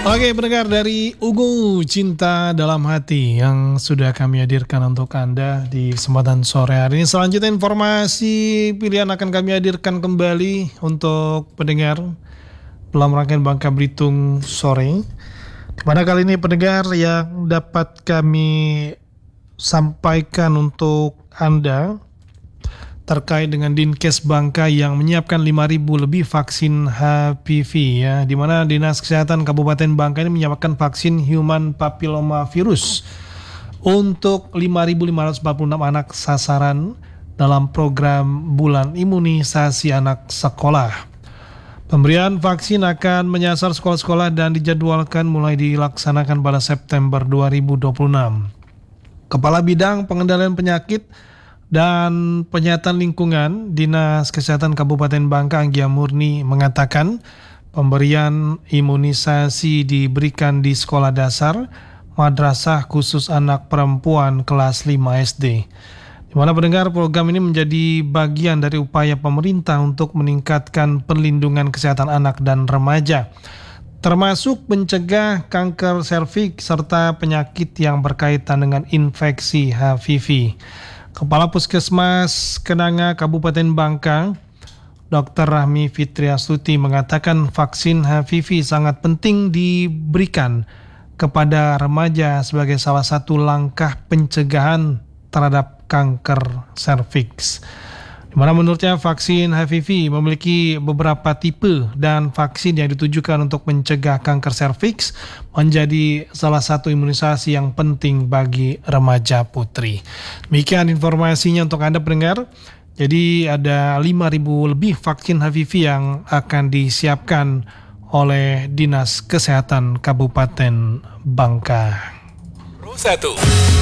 Oke, pendengar dari Ungu Cinta Dalam Hati yang sudah kami hadirkan untuk Anda di kesempatan sore hari ini. Selanjutnya informasi pilihan akan kami hadirkan kembali untuk pendengar dalam rangkaian Bangka Belitung sore. Pada kali ini pendengar yang dapat kami sampaikan untuk Anda terkait dengan Dinkes Bangka yang menyiapkan 5.000 lebih vaksin HPV ya, di mana Dinas Kesehatan Kabupaten Bangka ini menyiapkan vaksin human papilloma virus untuk 5.546 anak sasaran dalam program bulan imunisasi anak sekolah. Pemberian vaksin akan menyasar sekolah-sekolah dan dijadwalkan mulai dilaksanakan pada September 2026. Kepala Bidang Pengendalian Penyakit dan Penyihatan Lingkungan Dinas Kesehatan Kabupaten Bangka Anggia Murni mengatakan pemberian imunisasi diberikan di sekolah dasar Madrasah Khusus Anak Perempuan kelas 5 SD. Di mana pendengar program ini menjadi bagian dari upaya pemerintah untuk meningkatkan perlindungan kesehatan anak dan remaja, termasuk mencegah kanker serviks serta penyakit yang berkaitan dengan infeksi HPV. Kepala Puskesmas Kenanga Kabupaten Bangka, Dr. Rahmi Fitriastuti mengatakan vaksin HPV sangat penting diberikan kepada remaja sebagai salah satu langkah pencegahan terhadap kanker serviks. Di mana menurutnya vaksin HPV memiliki beberapa tipe dan vaksin yang ditujukan untuk mencegah kanker serviks menjadi salah satu imunisasi yang penting bagi remaja putri. Demikian informasinya untuk Anda pendengar. Jadi ada 5.000 lebih vaksin HPV yang akan disiapkan oleh Dinas Kesehatan Kabupaten Bangka. Pro 1